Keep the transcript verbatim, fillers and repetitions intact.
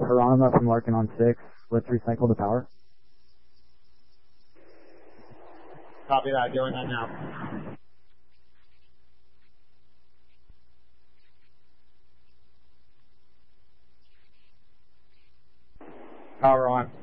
Hieronymus from Larkin on six. Let's recycle the power. Copy that. Doing that now. Power on.